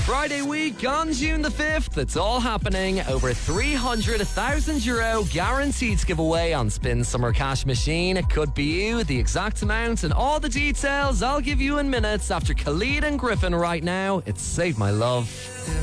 Friday week on June the 5th, it's all happening. Over 300,000 euro guaranteed to give away on Spin Summer Cash Machine. It could be you, the exact amount and all the details I'll give you in minutes after Khalid and Griffin right now. It's Save My Love.